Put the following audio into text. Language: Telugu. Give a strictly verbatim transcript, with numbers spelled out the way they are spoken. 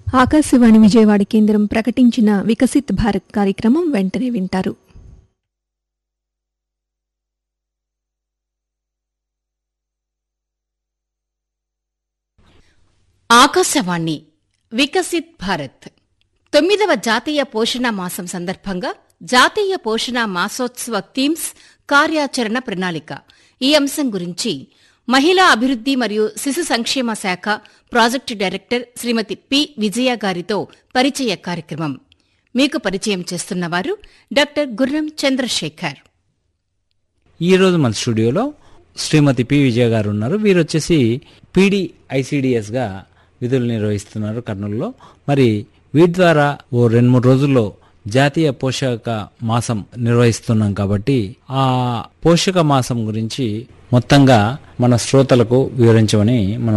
ఆకాశవాణి విజయవాడ కేంద్రం ప్రకటించిన వికసిత్ భారత్ కార్యక్రమం వెంటనే వింటారు. ఆకాశవాణి వికసిత్ భారత్ తొమ్మిదవ జాతీయ పోషణ మాసం సందర్భంగా జాతీయ పోషణ మాసోత్సవ థీమ్స్ కార్యాచరణ ప్రణాళిక ఈ అంశం గురించి మహిళా అభివృద్ది మరియు శిశు సంక్షేమ శాఖ ప్రాజెక్టు డైరెక్టర్ శ్రీమతి పి విజయ గారితో పరిచయ కార్యక్రమం. మీకు పరిచయం చేస్తున్నవారు డాక్టర్ గుర్రం చంద్రశేఖర్. ఈరోజు మన స్టూడియోలో శ్రీమతి పి విజయ గారు ఉన్నారు. వీరు వచ్చేసి పీడీ ఐసీడీఎస్గా విధులు నిర్వహిస్తున్నారు కర్నూలులో. మరి వీటి ద్వారా ఓ రెండు మూడు రోజుల్లో జాతీయ పోషక మాసం నిర్వహిస్తున్నాం కాబట్టి ఆ పోషక మాసం గురించి మొత్తంగా మన శ్రోతలకు వివరించమని మనం